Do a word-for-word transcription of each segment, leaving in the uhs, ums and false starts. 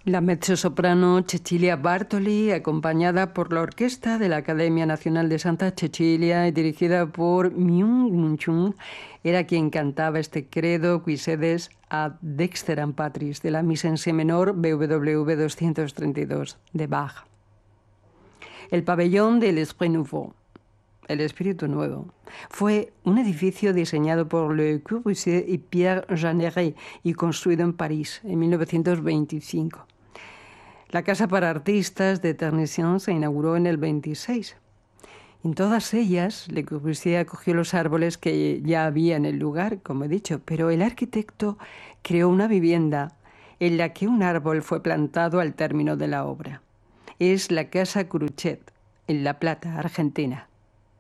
La mezzosoprano Cecilia Bartoli, acompañada por la orquesta de la Academia Nacional de Santa Cecilia y dirigida por Myung Chung, era quien cantaba este credo qui sedes ad dexteram patris de la misa en si menor B W V doscientos treinta y dos de Bach. El pabellón del Esprit Nouveau, el Espíritu Nuevo, fue un edificio diseñado por Le Corbusier y Pierre Jeanneret y construido en París en mil novecientos veinticinco. La Casa para Artistas de Terneuzen se inauguró en el veintiséis. En todas ellas, Le Corbusier acogió los árboles que ya había en el lugar, como he dicho, pero el arquitecto creó una vivienda en la que un árbol fue plantado al término de la obra. Es la Casa Curuchet, en La Plata, Argentina.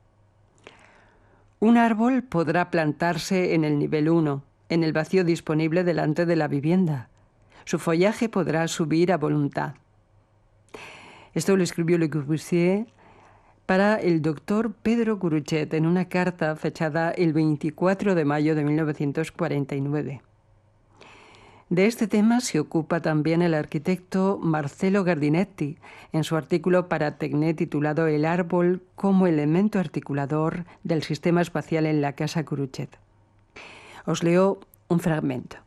Un árbol podrá plantarse en el nivel uno, en el vacío disponible delante de la vivienda. Su follaje podrá subir a voluntad. Esto lo escribió Le Corbusier para el doctor Pedro Curuchet en una carta fechada el veinticuatro de mayo de mil novecientos cuarenta y nueve. De este tema se ocupa también el arquitecto Marcello Guerdinetti en su artículo para Tecnet titulado El árbol como elemento articulador del sistema espacial en la Casa Curuchet. Os leo un fragmento.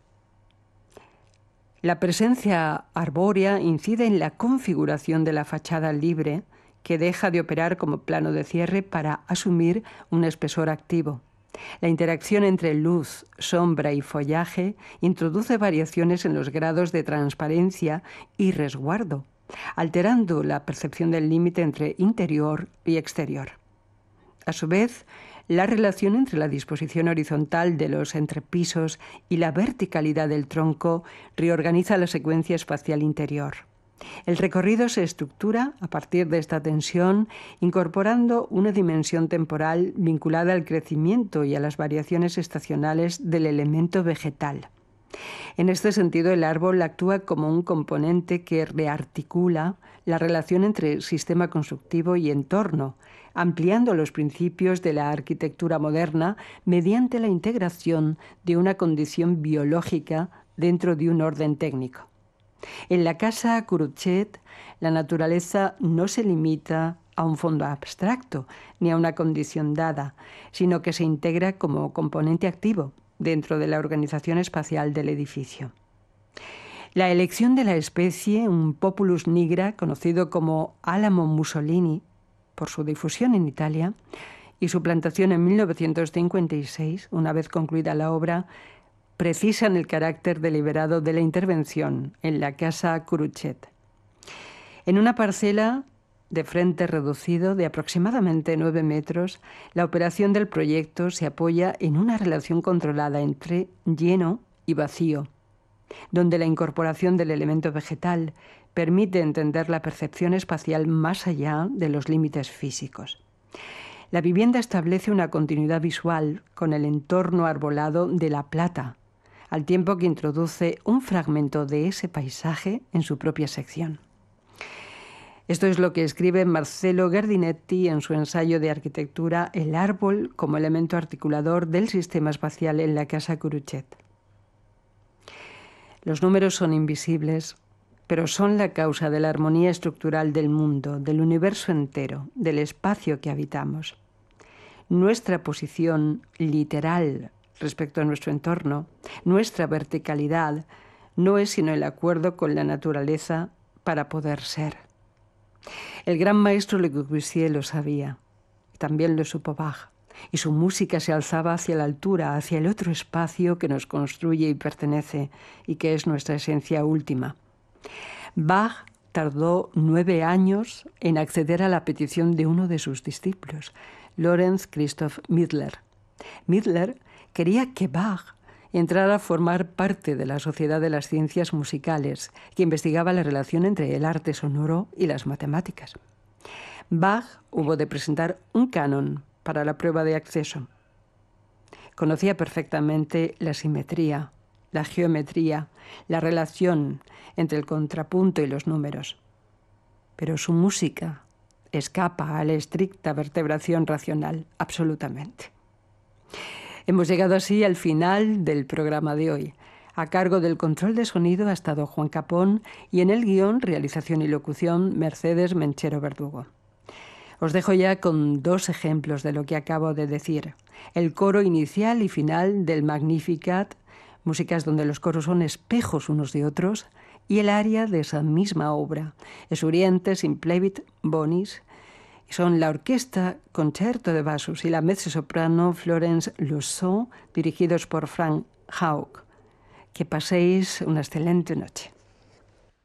La presencia arbórea incide en la configuración de la fachada libre, que deja de operar como plano de cierre para asumir un espesor activo. La interacción entre luz, sombra y follaje introduce variaciones en los grados de transparencia y resguardo, alterando la percepción del límite entre interior y exterior. A su vez, la relación entre la disposición horizontal de los entrepisos y la verticalidad del tronco reorganiza la secuencia espacial interior. El recorrido se estructura a partir de esta tensión, incorporando una dimensión temporal vinculada al crecimiento y a las variaciones estacionales del elemento vegetal. En este sentido, el árbol actúa como un componente que rearticula la relación entre sistema constructivo y entorno, ampliando los principios de la arquitectura moderna mediante la integración de una condición biológica dentro de un orden técnico. En la Casa Curuchet, la naturaleza no se limita a un fondo abstracto ni a una condición dada, sino que se integra como componente activo dentro de la organización espacial del edificio. La elección de la especie, un Populus nigra, conocido como Álamo Mussolini, por su difusión en Italia, y su plantación en mil novecientos cincuenta y seis, una vez concluida la obra, precisan el carácter deliberado de la intervención en la Casa Curuchet. En una parcela de frente reducido de aproximadamente nueve metros, la operación del proyecto se apoya en una relación controlada entre lleno y vacío, donde la incorporación del elemento vegetal permite entender la percepción espacial más allá de los límites físicos. La vivienda establece una continuidad visual con el entorno arbolado de La Plata, al tiempo que introduce un fragmento de ese paisaje en su propia sección. Esto es lo que escribe Marcello Guerdinetti en su ensayo de arquitectura El árbol como elemento articulador del sistema espacial en la Casa Curuchet. Los números son invisibles, pero son la causa de la armonía estructural del mundo, del universo entero, del espacio que habitamos. Nuestra posición literal respecto a nuestro entorno, nuestra verticalidad, no es sino el acuerdo con la naturaleza para poder ser. El gran maestro Le Corbusier lo sabía, también lo supo Bach, y su música se alzaba hacia la altura, hacia el otro espacio que nos construye y pertenece, y que es nuestra esencia última. Bach tardó nueve años en acceder a la petición de uno de sus discípulos, Lorenz Christoph Midler. Midler quería que Bach entrara a formar parte de la Sociedad de las Ciencias Musicales, que investigaba la relación entre el arte sonoro y las matemáticas. Bach hubo de presentar un canon para la prueba de acceso. Conocía perfectamente la simetría, la geometría, la relación entre el contrapunto y los números. Pero su música escapa a la estricta vertebración racional, absolutamente. Hemos llegado así al final del programa de hoy. A cargo del control de sonido ha estado Juan Capón y en el guión, realización y locución, Mercedes Menchero Verdugo. Os dejo ya con dos ejemplos de lo que acabo de decir. El coro inicial y final del Magnificat, músicas donde los coros son espejos unos de otros, y el aria de esa misma obra, Esurientes Implevit Bonis, son la orquesta Concerto de Bassos y la mezzosoprano Florence Lusson, dirigidos por Frank Hauck. Que paséis una excelente noche.